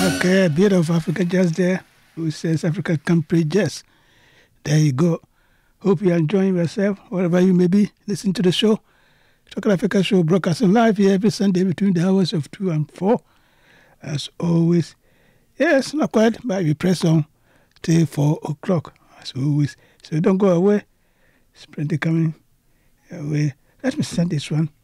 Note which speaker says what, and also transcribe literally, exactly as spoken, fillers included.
Speaker 1: Okay, a bit of Africa jazz there. Who says Africa Country Jazz? There you go. Hope you're enjoying yourself, wherever you may be. Listen to the show. Talk Africa show broadcasting live here every Sunday between the hours of two and four. As always. Yes, not quite, but we press on till four o'clock. As always. So don't go away. It's plenty coming away. Let me send this one.